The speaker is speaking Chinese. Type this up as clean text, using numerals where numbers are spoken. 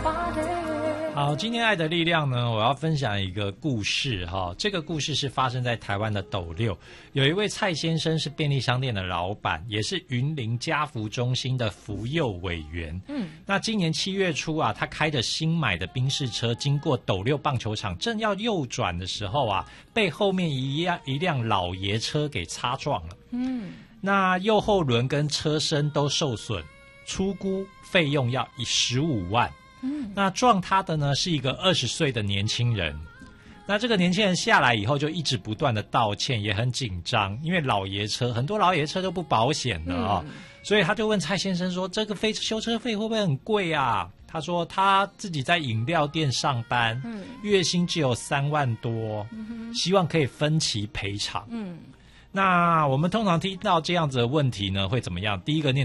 好，今天爱的力量呢，我要分享一个故事哈。这个故事是发生在台湾的斗六，有一位蔡先生是便利商店的老板，也是云林家福中心的福幼委员。那今年7月初啊，他开着新买的宾士车经过斗六棒球场，正要右转的时候啊，被后面一辆老爷车给擦撞了。那右后轮跟车身都受损，初估费用要15万。那撞他的呢是一个20岁的年轻人。那这个年轻人下来以后就一直不断的道歉，也很紧张，因为老爷车很多老爷车都不保险的哦，所以他就问蔡先生说：“这个修车费会不会很贵啊？”他说他自己在饮料店上班，月薪只有3万多，希望可以分期赔偿。那我们通常听到这样子的问题呢，会怎么样？第一个念头